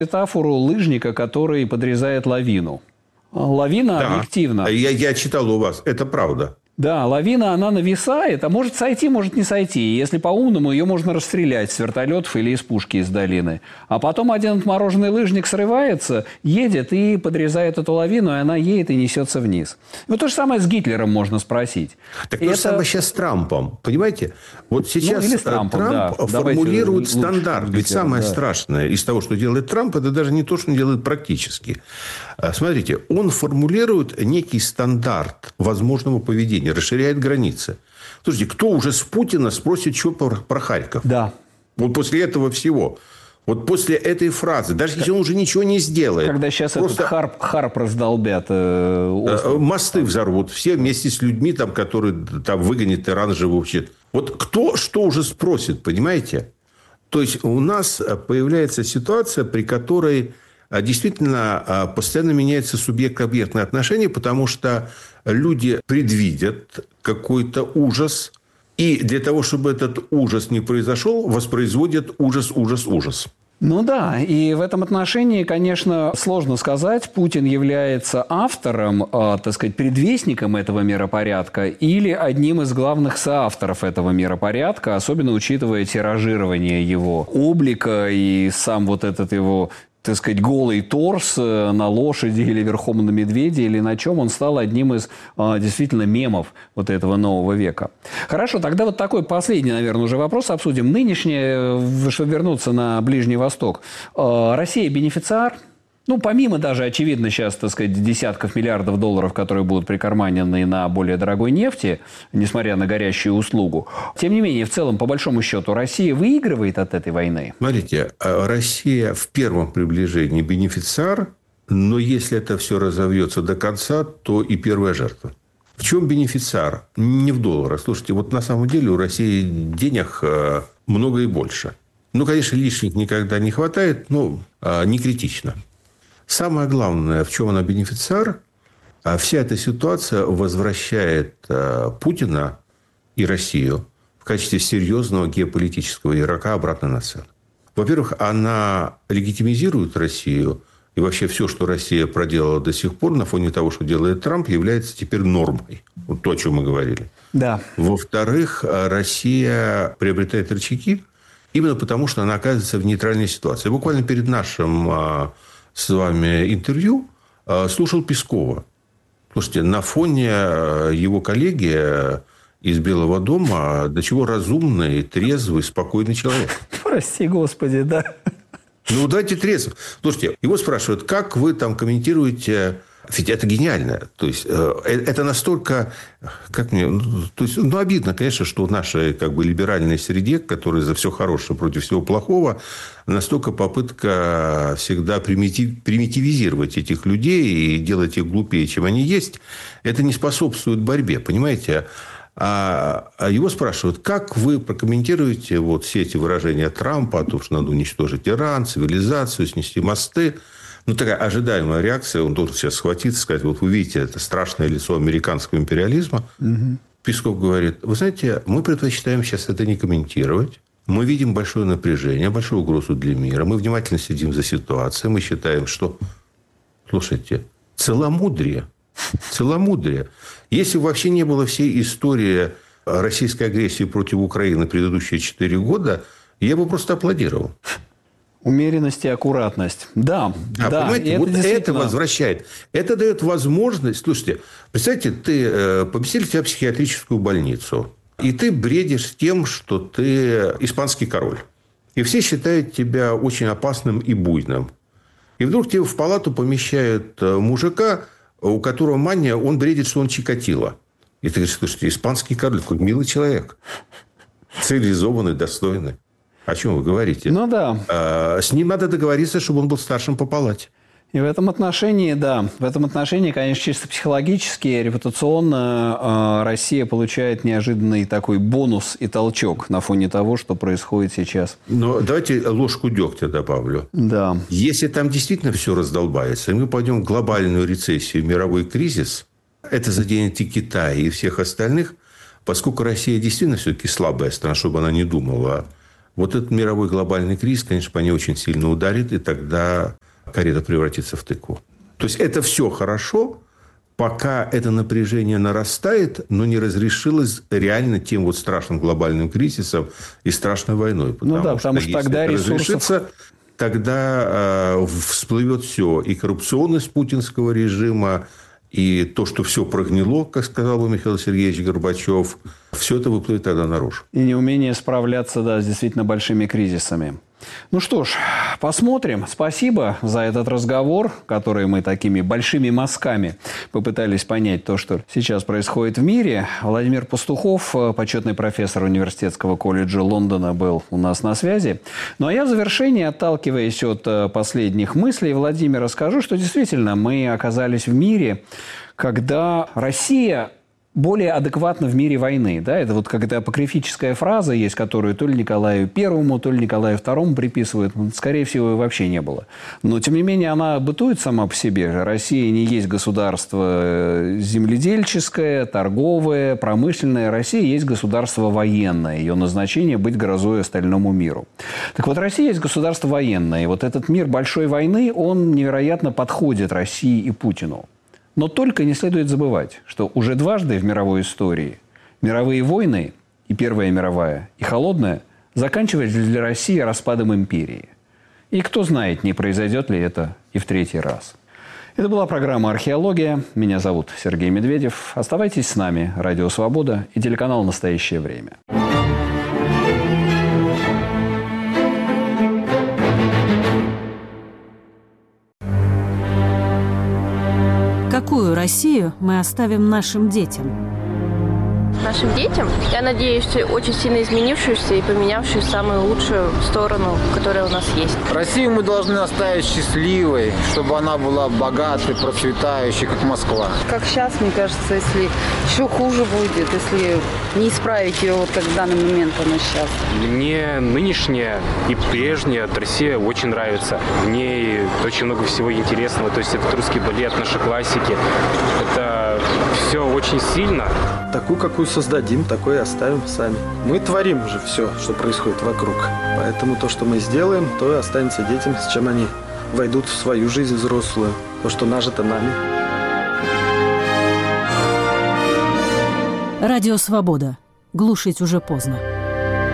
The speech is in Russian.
Метафору лыжника, который подрезает лавину. Лавина объективно. Я читал у вас, это правда. Да, лавина, она нависает, а может сойти, может не сойти. Если по-умному, ее можно расстрелять с вертолетов или из пушки из долины. А потом один отмороженный лыжник срывается, едет и подрезает эту лавину, и она едет и несется вниз. Вот то же самое с Гитлером можно спросить. Так то же самое сейчас с Трампом. Понимаете? Вот сейчас Трамп формулирует стандарт. Ведь самое страшное из того, что делает Трамп, это даже не то, что он делает практически. Смотрите, он формулирует некий стандарт возможного поведения, расширяет границы. Слушайте, кто уже с Путина спросит, что про Харьков? Да. Вот после этого всего. Вот после этой фразы, даже если он уже ничего не сделает. Когда сейчас просто... этот Харп раздолбят. Мосты взорвут. Все вместе с людьми, там, которые там выгонят Иран живущих. Вот кто что уже спросит, понимаете? То есть, у нас появляется ситуация, при которой действительно постоянно меняется субъект-объектное отношение, потому что люди предвидят какой-то ужас, и для того, чтобы этот ужас не произошел, воспроизводят ужас. Ну да, и в этом отношении, конечно, сложно сказать, Путин является автором, так сказать, предвестником этого миропорядка или одним из главных соавторов этого миропорядка, особенно учитывая тиражирование его облика и сам вот этот его, так сказать, голый торс на лошади или верхом на медведе или на чем, он стал одним из действительно мемов вот этого нового века. Хорошо, тогда вот такой последний, наверное, уже вопрос обсудим. Нынешнее, чтобы вернуться на Ближний Восток, Россия бенефициар? Ну, помимо даже, очевидно, сейчас, так сказать, десятков миллиардов долларов, которые будут прикарманены на более дорогой нефти, несмотря на горящую услугу. Тем не менее, в целом, по большому счету, Россия выигрывает от этой войны? Смотрите, Россия в первом приближении бенефициар, но если это все разовьется до конца, то и первая жертва. В чем бенефициар? Не в долларах. Слушайте, вот на самом деле у России денег много и больше. Ну, конечно, лишних никогда не хватает, но не критично. Самое главное, в чем она бенефициар, вся эта ситуация возвращает Путина и Россию в качестве серьезного геополитического игрока обратно на сцену. Во-первых, она легитимизирует Россию, и вообще все, что Россия проделала до сих пор на фоне того, что делает Трамп, является теперь нормой. Вот то, о чем мы говорили. Да. Во-вторых, Россия приобретает рычаги именно потому, что она оказывается в нейтральной ситуации. Буквально перед нашим с вами интервью слушал Пескова. Слушайте, на фоне его коллеги из Белого дома до чего разумный, трезвый, спокойный человек. Прости, Господи, да. Ну, дайте трезво. Слушайте, его спрашивают, как вы там комментируете... Ведь это гениально. То есть, это настолько... Как мне... То есть, обидно, конечно, что в нашей как бы либеральной среде, которая за все хорошее против всего плохого, настолько попытка всегда примитивизировать этих людей и делать их глупее, чем они есть, это не способствует борьбе, понимаете? А его спрашивают, как вы прокомментируете вот все эти выражения Трампа о том, что надо уничтожить Иран, цивилизацию, снести мосты. Ну, такая ожидаемая реакция. Он должен сейчас схватиться и сказать, вот вы видите, это страшное лицо американского империализма. Угу. Песков говорит, вы знаете, мы предпочитаем сейчас это не комментировать. Мы видим большое напряжение, большую угрозу для мира. Мы внимательно следим за ситуацией. Мы считаем, что, слушайте, целомудрие. Если бы вообще не было всей истории российской агрессии против Украины предыдущие 4 года, я бы просто аплодировал. Умеренность и аккуратность. Да. Понимаете, вот действительно... это возвращает. Это дает возможность... Слушайте, представьте, ты поместили тебя в психиатрическую больницу, и ты бредишь тем, что ты испанский король. И все считают тебя очень опасным и буйным. И вдруг тебе в палату помещают мужика, у которого мания, он бредит, что он Чикатило. И ты говоришь, слушайте, испанский король, какой милый человек. Цивилизованный, достойный. О чем вы говорите? Ну, да. С ним надо договориться, чтобы он был старшим по палате. И в этом отношении, да, конечно, чисто психологически, репутационно Россия получает неожиданный такой бонус и толчок на фоне того, что происходит сейчас. Но давайте ложку дегтя добавлю. Да. Если там действительно все раздолбается, и мы пойдем в глобальную рецессию, мировой кризис, это заденет и Китай, и всех остальных, поскольку Россия действительно все-таки слабая страна, чтобы она не думала вот этот мировой глобальный кризис, конечно, по ней очень сильно ударит, и тогда карета превратится в тыкву. То есть это все хорошо, пока это напряжение нарастает, но не разрешилось реально тем вот страшным глобальным кризисом и страшной войной. Потому что тогда разрешится, тогда всплывет все. И коррупционность путинского режима, и то, что все прогнило, как сказал бы Михаил Сергеевич Горбачев, все это выплывет тогда наружу. И неумение справляться, с действительно большими кризисами. Ну что ж, посмотрим. Спасибо за этот разговор, который мы такими большими мазками попытались понять то, что сейчас происходит в мире. Владимир Пастухов, почетный профессор Университетского колледжа Лондона, был у нас на связи. Ну а я в завершении, отталкиваясь от последних мыслей Владимира, скажу, что действительно мы оказались в мире, когда Россия более адекватно в мире войны. Да? Это вот какая-то апокрифическая фраза есть, которую то ли Николаю Первому, то ли Николаю Второму приписывают. Скорее всего, вообще не было. Но, тем не менее, она бытует сама по себе. Россия не есть государство земледельческое, торговое, промышленное. Россия есть государство военное. Ее назначение – быть грозой остальному миру. Так вот, Россия есть государство военное. И вот этот мир большой войны, он невероятно подходит России и Путину. Но только не следует забывать, что уже дважды в мировой истории мировые войны, и Первая мировая, и Холодная, заканчивались для России распадом империи. И кто знает, не произойдет ли это и в третий раз. Это была программа «Археология». Меня зовут Сергей Медведев. Оставайтесь с нами. Радио «Свобода» и телеканал «Настоящее время». Какую Россию мы оставим нашим детям? Нашим детям, я надеюсь, очень сильно изменившуюся и поменявшуюся в самую лучшую сторону, которая у нас есть. Россию мы должны оставить счастливой, чтобы она была богатой, процветающей, как Москва. Как сейчас, мне кажется, если еще хуже будет, если не исправить ее, вот как в данный момент она сейчас. Мне нынешняя и прежняя Россия очень нравится. В ней очень много всего интересного. То есть это русский балет, наши классики. Это все очень сильно. Такую, какую создадим, такой и оставим сами. Мы творим же все, что происходит вокруг. Поэтому то, что мы сделаем, то и останется детям, с чем они войдут в свою жизнь взрослую. То, что нажито нами. Радио «Свобода». Глушить уже поздно.